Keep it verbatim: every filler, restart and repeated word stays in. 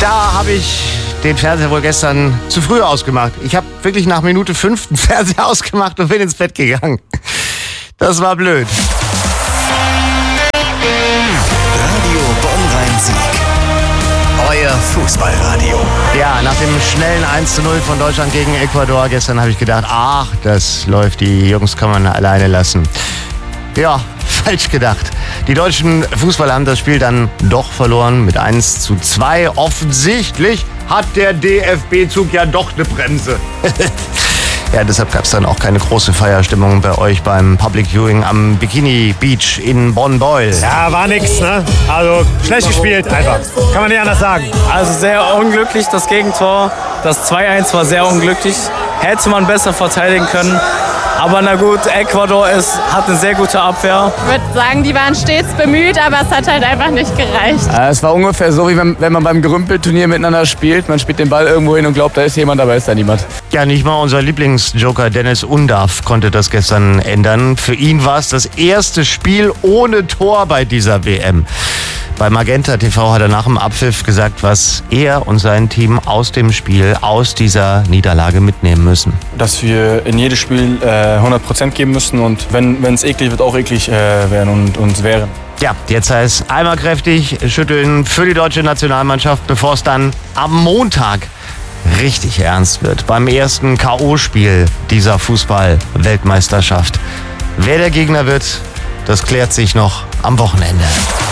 Da habe ich den Fernseher wohl gestern zu früh ausgemacht. Ich habe wirklich nach Minute fünf den Fernseher ausgemacht und bin ins Bett gegangen. Das war blöd. Radio Bonn-Rhein-Sieg. Euer Fußballradio. Ja, nach dem schnellen eins zu null von Deutschland gegen Ecuador gestern habe ich gedacht, ach, das läuft, die Jungs kann man alleine lassen. Ja, falsch gedacht. Die deutschen Fußballer haben das Spiel dann doch verloren mit eins zu zwei. Offensichtlich hat der D F B-Zug ja doch eine Bremse. Ja, deshalb gab es dann auch keine große Feierstimmung bei euch beim Public Viewing am Bikini Beach in Bonn-Beuel. Ja, war nix, ne? Also schlecht gespielt einfach. Kann man nicht anders sagen. Also sehr unglücklich, das Gegentor. Das zwei eins war sehr unglücklich. Hätte man besser verteidigen können. Aber na gut, Ecuador ist, hat eine sehr gute Abwehr. Ich würde sagen, die waren stets bemüht, aber es hat halt einfach nicht gereicht. Es war ungefähr so, wie wenn, wenn man beim Gerümpelturnier miteinander spielt. Man spielt den Ball irgendwo hin und glaubt, da ist jemand, aber ist da niemand. Ja, nicht mal unser Lieblingsjoker Dennis Undav konnte das gestern ändern. Für ihn war es das erste Spiel ohne Tor bei dieser W M. Bei Magenta T V hat er nach dem Abpfiff gesagt, was er und sein Team aus dem Spiel, aus dieser Niederlage mitnehmen müssen. Dass wir in jedes Spiel äh, hundert Prozent geben müssen und wenn es eklig wird, auch eklig äh, werden und uns wehren. Ja, jetzt heißt einmal kräftig schütteln für die deutsche Nationalmannschaft, bevor es dann am Montag richtig ernst wird. Beim ersten K O-Spiel dieser Fußball-Weltmeisterschaft. Wer der Gegner wird, das klärt sich noch am Wochenende.